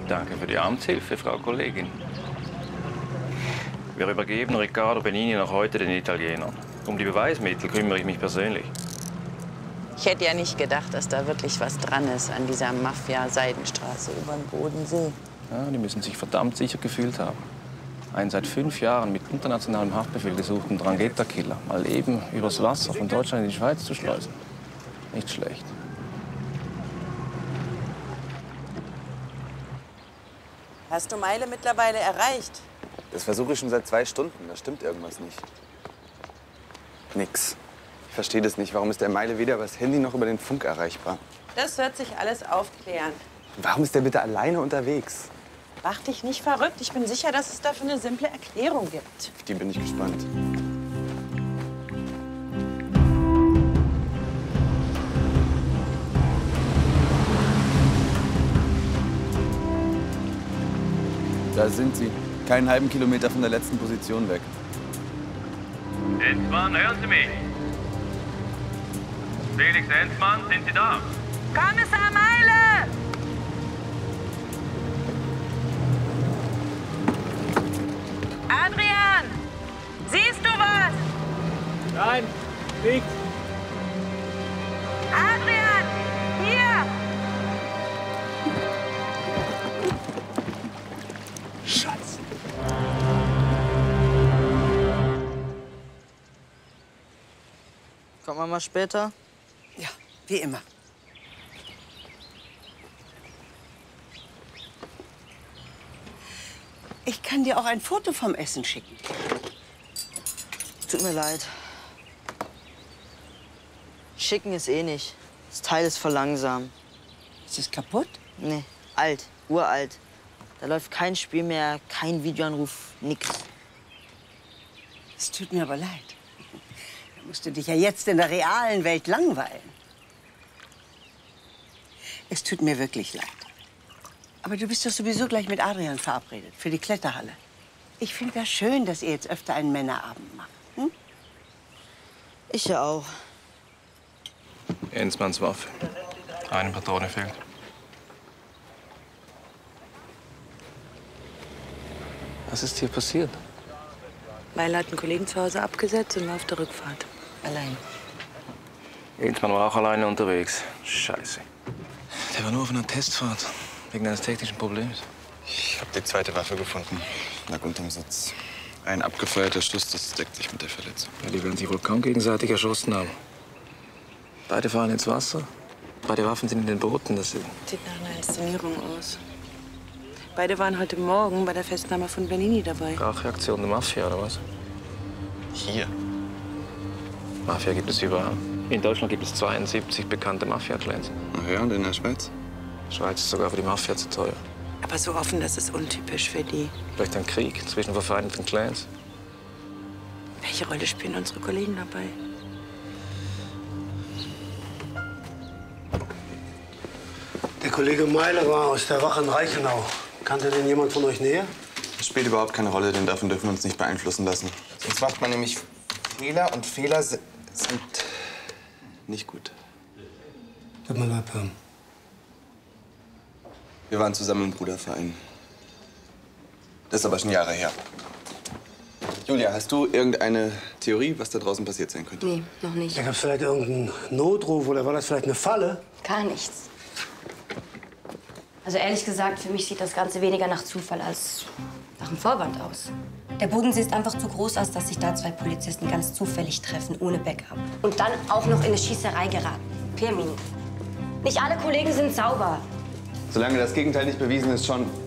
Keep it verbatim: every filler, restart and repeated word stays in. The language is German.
Danke für die Amtshilfe, Frau Kollegin. Wir übergeben Riccardo Benini noch heute den Italienern. Um die Beweismittel kümmere ich mich persönlich. Ich hätte ja nicht gedacht, dass da wirklich was dran ist an dieser Mafia-Seidenstraße über den Bodensee. Ja, die müssen sich verdammt sicher gefühlt haben. Einen seit fünf Jahren mit internationalem Haftbefehl gesuchten Drangheta-Killer mal eben übers Wasser von Deutschland in die Schweiz zu schleusen. Nicht schlecht. Hast du Meile mittlerweile erreicht? Das versuche ich schon seit zwei Stunden. Da stimmt irgendwas nicht. Nix. Ich verstehe das nicht. Warum ist der Meile weder über das Handy noch über den Funk erreichbar? Das wird sich alles aufklären. Warum ist der bitte alleine unterwegs? Mach dich nicht verrückt. Ich bin sicher, dass es dafür eine simple Erklärung gibt. Auf die bin ich gespannt. Da sind sie. Keinen halben Kilometer von der letzten Position weg. Enzmann, hören Sie mich? Felix Enzmann, sind Sie da? Kommissar Meile! Adrian! Siehst du was? Nein, nichts. Adrian! Hier! Scheiße. Kommt man mal später? Ja, wie immer. Ich kann dir auch ein Foto vom Essen schicken. Tut mir leid. Schicken ist eh nicht. Das Teil ist voll langsam. Ist es kaputt? Nee, alt, uralt. Da läuft kein Spiel mehr, kein Videoanruf, nix. Es tut mir aber leid. Da musst du dich ja jetzt in der realen Welt langweilen. Es tut mir wirklich leid. Aber du bist doch sowieso gleich mit Adrian verabredet für die Kletterhalle. Ich finde das schön, dass ihr jetzt öfter einen Männerabend macht. Hm? Ich ja auch. Enzmanns Waffe. Eine Patrone fehlt. Was ist hier passiert? Meile hat einen Kollegen zu Hause abgesetzt und war auf der Rückfahrt. Allein. Enzmann war auch alleine unterwegs. Scheiße. Der war nur auf einer Testfahrt. Wegen eines technischen Problems. Ich habe die zweite Waffe gefunden. Lag unterm Sitz. Ein abgefeuerter Schuss, das deckt sich mit der Verletzung. Ja, die werden sich wohl kaum gegenseitig erschossen haben. Beide fahren ins Wasser. Beide Waffen sind in den Booten. Das Sieht nach einer Inszenierung aus. Beide waren heute Morgen bei der Festnahme von Benini dabei. Racheaktion der Mafia, oder was? Hier? Mafia gibt es überall. In Deutschland gibt es zweiundsiebzig bekannte Mafia-Clans. Ach ja, und in der Schweiz? Die Schweiz ist sogar für die Mafia zu teuer. Aber so offen, das ist untypisch für die. Vielleicht ein Krieg zwischen verfeindeten Clans. Welche Rolle spielen unsere Kollegen dabei? Der Kollege Meile war aus der Wache in Reichenau. Kannte denn jemand von euch näher? Das spielt überhaupt keine Rolle, denn davon dürfen wir uns nicht beeinflussen lassen. Sonst macht man nämlich Fehler und Fehler sind nicht gut. Tut mir leid, Pam. Wir waren zusammen im Bruderverein. Das ist aber schon Jahre her. Julia, hast du irgendeine Theorie, was da draußen passiert sein könnte? Nee, noch nicht. Da gab es vielleicht irgendeinen Notruf oder war das vielleicht eine Falle? Gar nichts. Also ehrlich gesagt, für mich sieht das Ganze weniger nach Zufall als nach einem Vorwand aus. Der Bodensee ist einfach zu groß, als dass sich da zwei Polizisten ganz zufällig treffen, ohne Backup. Und dann auch noch in eine Schießerei geraten. Pirmin. Nicht alle Kollegen sind sauber. Solange das Gegenteil nicht bewiesen ist, schon.